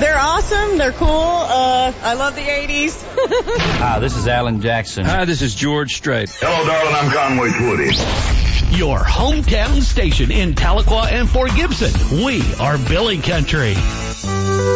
They're awesome. They're cool. I love the 80s. Hi, this is Alan Jackson. Hi, this is George Strait. Hello, darling. I'm Conway Twitty. Your hometown station in Tahlequah and Fort Gibson. We are Billy Country.